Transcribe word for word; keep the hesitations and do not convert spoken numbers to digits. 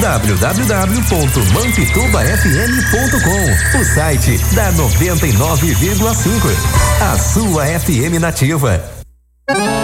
w w w ponto mampituba f m ponto com, o site da noventa e nove vírgula cinco, a sua F M nativa.